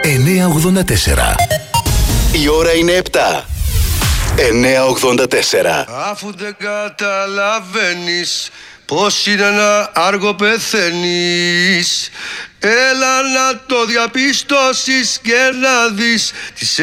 984. Η ώρα είναι 7. 984. Αφού δεν καταλαβαίνεις πως είναι να άργο πεθαίνεις, έλα να το διαπιστώσεις και να δεις τις